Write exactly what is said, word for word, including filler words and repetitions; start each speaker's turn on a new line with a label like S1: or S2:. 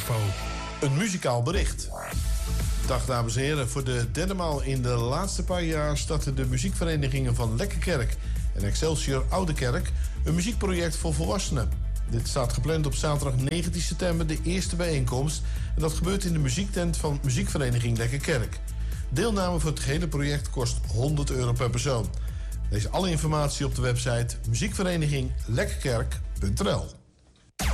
S1: Info.
S2: Een muzikaal bericht. Dag dames en heren, voor de derde maal in de laatste paar jaar starten de muziekverenigingen van Lekkerkerk en Excelsior Oudekerk een muziekproject voor volwassenen. Dit staat gepland op zaterdag negentien september, de eerste bijeenkomst. En dat gebeurt in de muziektent van muziekvereniging Lekkerkerk. Deelname voor het gehele project kost honderd euro per persoon. Lees alle informatie op de website muziekvereniging lekkerkerk punt n l.